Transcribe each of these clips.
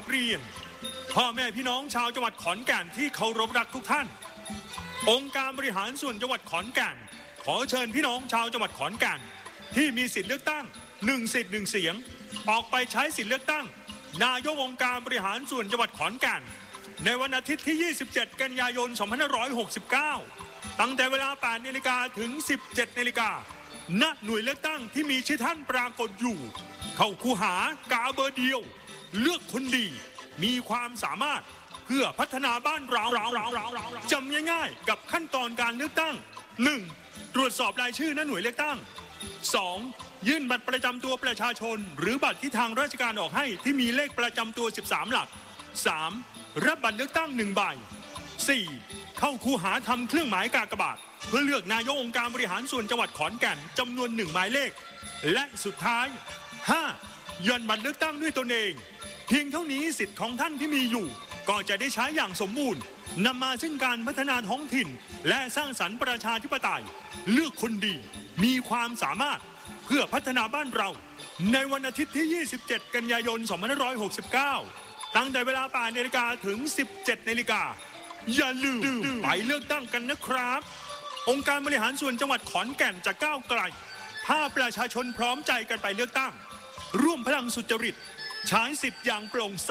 บเรียนพ่อแม่พี่น้องชาวจังหวัดขอนแก่นที่เคารพรักทุกท่านองค์การบริหารส่วนจังหวัดขอนแก่นขอเชิญพี่น้องชาวจังหวัดขอนแก่นที่มีสิทธิเลือกตั้ง1 สิทธิ์ 1 เสียงออกไปใช้สิทธิเลือกตั้งนายกองค์การบริหารส่วนจังหวัดขอนแก่นในวันอาทิตย์ที่ 27 กันยายน 2569 ตั้งแต่เวลา 8 นาฬิกาถึง 17 นาฬิกาณหน่วยเลือกตั้งที่มีชื่อท่านปรากฏอยู่เข้าคูหากาเบอร์เดียวเลือกคนดีมีความสามารถเพื่อพัฒนาบ้านเราจำง่ายๆกับขั้นตอนการเลือกตั้ง 1. ตรวจสอบรายชื่อณหน่วยเลือกตั้ง 2. ยื่นบัตรประจำตัวประชาชนหรือบัตรที่ทางราชการออกให้ที่มีเลขประจำตัว 13 หลัก 3. รับบัตรเลือกตั้ง1 ใบ 4. เข้าคูหาทำเครื่องหมายกากบาทเพื่อเลือกนายกองค์การบริหารส่วนจังหวัดขอนแก่นจำนวน1 หมายเลขและสุดท้าย 5. ย่อนบัตรเลือกตั้งด้วยตนเองเพียงเท่านี้สิทธิ์ของท่านที่มีอยู่ก็จะได้ใช้อย่างสมบูรณ์นำมาซึ่งการพัฒนาท้องถิ่นและสร้างสรรค์ประชาธิปไตยเลือกคนดีมีความสามารถเพื่อพัฒนาบ้านเราในวันอาทิตย์ที่ 27 กันยายน 2569 ตั้งแต่เวลา 8 นาฬิกาถึง 17 นาฬิกาอย่าลืมไปเลือกตั้งกันนะครับองค์การบริหารส่วนจังหวัดขอนแก่นจะก้าวไกลถ้าประชาชนพร้อมใจกันไปเลือกตั้งร่วมพลังสุจริตใช้สิทธิ์อย่างโปร่งใส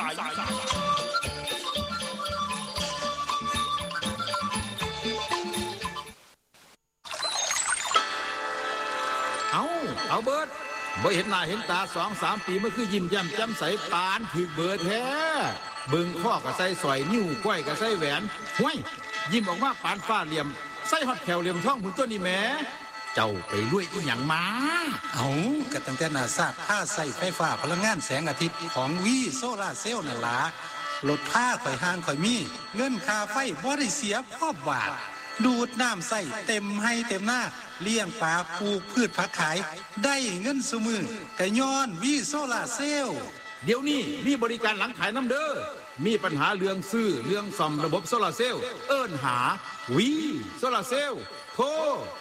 เอาเบิร์ดบ่เห็นหน้าเห็นตา2-3 ปีมันคือยิ้มแย้มแจ่มใสปานถึกเบิร์ดแท้เบิ่งข้อก็ใส่สอยนิ้วก้อยก็ใส่แหวนห้วยยิ้มออกมาปานฟ้าเหลี่ยมใส่ฮอดแขวเหลี่ยมท้องหุ่นตัวนี้แหมเจ้าไปรวยอีหยังมาเอาก็ตั้งแต่นาซาค่าใส่ไฟฟ้าพลังงานแสงอาทิตย์ของวีโซล่าเซลล์นั่นล่ะลดค่าข่อยห่างข่อยมีเงินค่าไฟบ่ได้เสียพ่อบาทดูดน้ำใส่เต็มให้เต็มหน้าเลี้ยงปลาปลูกพืชผักขายได้เงินซุมือก็ย้อนวีโซล่าเซลล์เดี๋ยวนี้มีบริการหลังขายน้ำเด้อมีปัญหาเรื่องซื้อเรื่องซ่อมระบบโซลาร์เซลล์เอิ้นหาวีโซลาร์เซลล์โทร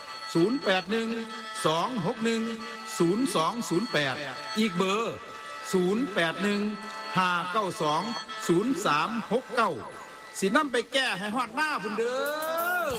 081-261-0208อีกเบอร์081-592-0369สินำไปแก้ให้ฮอดหน้าพุ่นเด้อ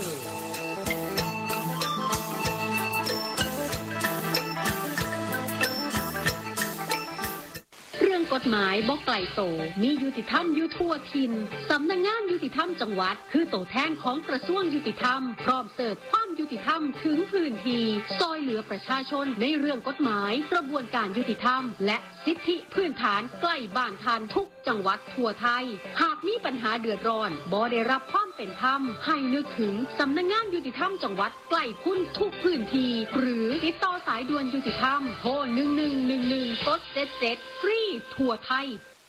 เรื่องกฎหมายบ่ไกลโตมียุติธรรมอยู่ทั่วทินสำนักงานยุติธรรมจังหวัดคือตัวแทนของกระทรวงยุติธรรมพร้อมเสิร์ฟความยุติธรรมถึงพื้นที่ซอยเหลือประชาชนในเรื่องกฎหมายกระบวนการยุติธรรมและสิทธิพื้นฐานใกล้บ้านทานทุกจังหวัดทั่วไทยหากมีปัญหาเดือดร้อนบ่ได้รับความเป็นธรรมให้นึกถึงสำนักงานยุติธรรมจังหวัดใกล้คุณทุกพื้นที่หรือติดต่อสายด่วนยุติธรรมโทร1111กด77ฟรีทั่วไทย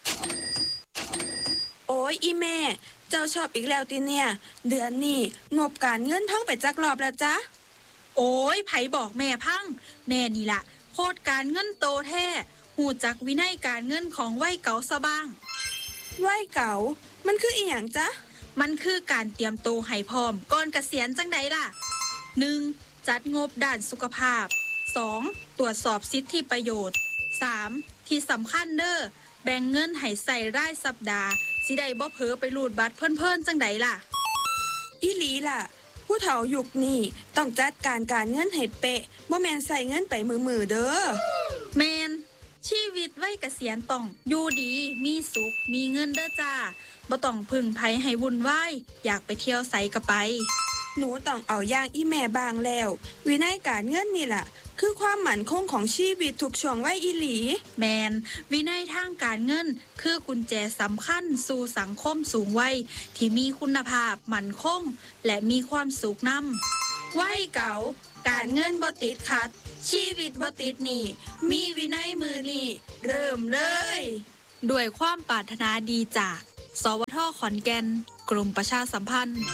โอ้ยอีแม่เจ้าชอบอีกแล้วติเนี่ยเดือนนี้งบการเงินท่องไปจักรอบแล้วจ๊ะโอ้ยไผบอกแม่พังแม่นี่ล่ะโคตรการเงินโตแท้หูจักวินัยการเงินของวัยเก่าซะบ้างวัยเก่ามันคืออีหยังจ๊ะมันคือการเตรียมโตให้พร้อมก่อนเกษียณจังใดล่ะ 1. จัดงบด้านสุขภาพ 2. ตรวจสอบสิทธิประโยชน์ 3. ที่สำคัญเด้อแบ่งเงินให้ใส่รายสัปดาห์สิได้บ่เผลอไปรูดบัตรเพิ่นๆจังใดล่ะอีหลีล่ะผู้เฒ่ายุคนี้ต้องจัดการเงินให้เป๊ะบ่แม่นใส่เงินไปมือเด้อแม่นชีวิตวัยเกษียณต้องอยู่ดีมีสุขมีเงินเด้อจ้าบ่ต้องพึ่งไผให้วุ่นวายอยากไปเที่ยวไสก็ไปหนูต้องเอาอย่างอีแม่บางแล้ววินัยการเงินนี่ล่ะคือความมั่นคงของชีวิตทุกช่วงวัยอีหลีแมนวินัยทางการเงินคือกุญแจสำคัญสู่สังคมสูงวัยที่มีคุณภาพมั่นคงและมีความสุขนำวัยเก่าการเงินบ่ติดขัดชีวิตบ่ติดหนี้มีวินัยมือนี่เริ่มเลยด้วยความปรารถนาดีจากสวท.ขอนแก่นกรมประชาสัมพันธ์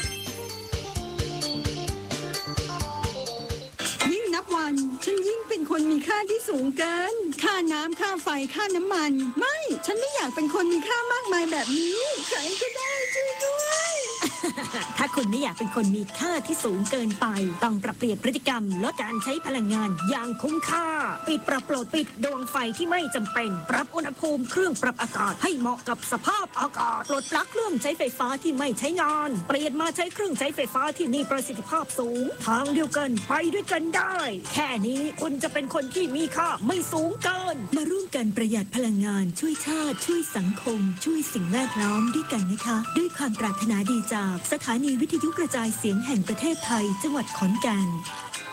ยิ่งนับวันฉันยิ่งเป็นคนมีค่าที่สูงเกินค่าน้ำค่าไฟค่าน้ำมันไม่ฉันไม่อยากเป็นคนมีค่ามากมายแบบนี้ใครก็ได้ช่วยด้วยถ้าคุณไม่อยากเป็นคนมีค่าที่สูงเกินไปต้องปรับเปลี่ยนพฤติกรรมลดการใช้พลังงานอย่างคุ้มค่าปิดปรับโปลดปิดดวงไฟที่ไม่จำเป็นปรับอุณหภูมิเครื่องปรับอากาศให้เหมาะกับสภาพอากาศปลดปลั๊กเครื่องใช้ไฟฟ้าที่ไม่ใช้งานเปลี่ยนมาใช้เครื่องใช้ไฟฟ้าที่มีประสิทธิภาพสูงทางเดียวกันไปด้วยกันได้แค่นี้คุณจะเป็นคนที่มีค่าไม่สูงเกินมาร่วมกันประหยัดพลังงานช่วยชาติช่วยสังคมช่วยสิ่งแวดล้อมด้วยกันนะคะด้วยความปรารถนาดีจากสถานีวิทยุกระจายเสียงแห่งประเทศไทยจังหวัดขอนแก่น